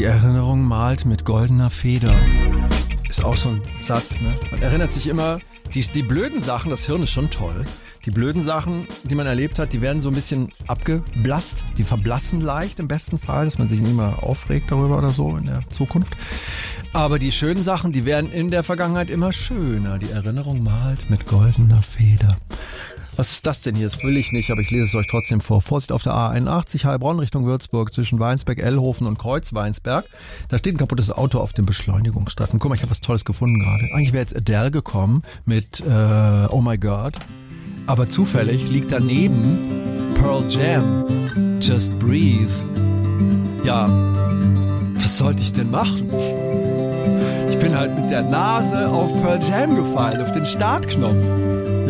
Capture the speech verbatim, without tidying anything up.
Die Erinnerung malt mit goldener Feder. Ist auch so ein Satz, ne? Man erinnert sich immer, die, die blöden Sachen, das Hirn ist schon toll. Die blöden Sachen, die man erlebt hat, die werden so ein bisschen abgeblasst. Die verblassen leicht im besten Fall, dass man sich nicht mehr aufregt darüber oder so in der Zukunft. Aber die schönen Sachen, die werden in der Vergangenheit immer schöner. Die Erinnerung malt mit goldener Feder. Was ist das denn hier? Das will ich nicht, aber ich lese es euch trotzdem vor. Vorsicht auf der A einundachtzig, Heilbronn Richtung Würzburg, zwischen Weinsberg, Ellhofen und Kreuzweinsberg. Da steht ein kaputtes Auto auf dem Beschleunigungsstreifen. Guck mal, ich habe was Tolles gefunden gerade. Eigentlich wäre jetzt Adele gekommen mit äh, Oh My God. Aber zufällig liegt daneben Pearl Jam, Just Breathe. Ja, was sollte ich denn machen? Ich bin halt mit der Nase auf Pearl Jam gefallen, auf den Startknopf.